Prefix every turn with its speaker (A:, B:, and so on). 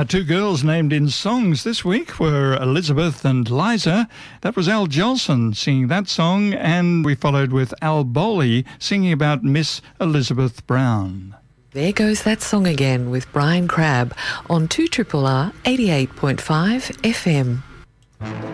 A: Our two girls named in songs this week were Elizabeth and Liza. That was Al Jolson singing that song, and we followed with Al Bowley singing about Miss Elizabeth Brown.
B: There goes that song again with Brian Crabb on 2RRR 88.5 FM.